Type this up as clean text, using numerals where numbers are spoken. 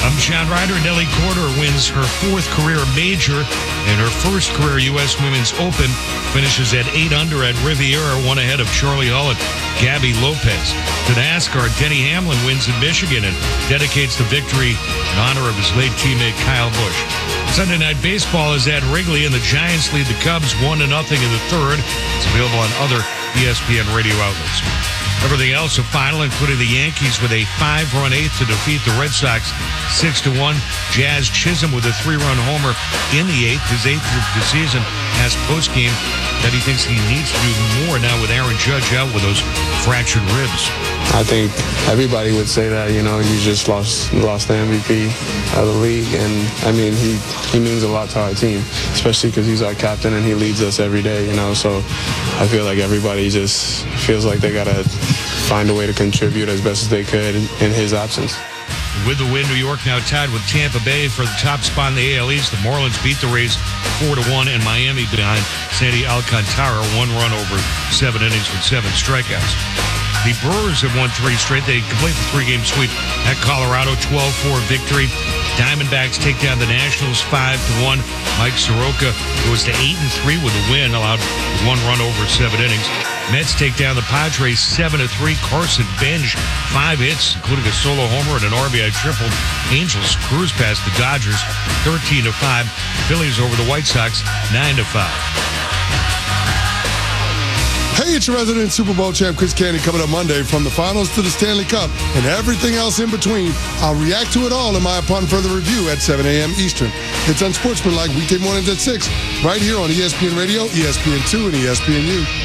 I'm Sean Ryder. Nelly Korda wins her 4th career major and her 1st career U.S. Women's Open. Finishes at 8 under at Riviera, 1 ahead of Charlie Hull and Gabby Lopez. To NASCAR, Denny Hamlin wins in Michigan and dedicates the victory in honor of his late teammate Kyle Busch. Sunday Night Baseball is at Wrigley, and the Giants lead the Cubs 1-0 in the 3rd. It's available on other ESPN radio outlets. Everything else, a final, including the Yankees with a 5-run 8th to defeat the Red Sox 6-1. Jazz Chisholm with a 3-run homer in the 8th, his 8th of the season, has postgame that he thinks he needs to do more now with Aaron Judge out with those fractured ribs. I think everybody would say that, you just lost the MVP of the league. And, I mean, he means a lot to our team, especially because he's our captain and he leads us every day, So I feel like everybody just feels like they got to find a way to contribute as best as they could in his absence. With the win, New York now tied with Tampa Bay for the top spot in the AL East. The Marlins beat the Rays 4-1, and Miami behind Sandy Alcantara, 1 run over 7 innings with 7 strikeouts. The Brewers have won 3 straight. They complete the 3-game sweep at Colorado, 12-4 victory. Diamondbacks take down the Nationals 5-1. Mike Soroka goes to 8-3 with a win, allowed 1 run over 7 innings. Mets take down the Padres 7-3. Carson Bench 5 hits, including a solo homer and an RBI triple. Angels cruise past the Dodgers 13-5. Phillies over the White Sox 9-5. Hey, it's your resident Super Bowl champ, Chris Canty, coming up Monday. From the finals to the Stanley Cup and everything else in between, I'll react to it all in my Upon Further Review at 7 a.m. Eastern. It's Unsportsmanlike weekday mornings at 6, right here on ESPN Radio, ESPN2, and ESPNU.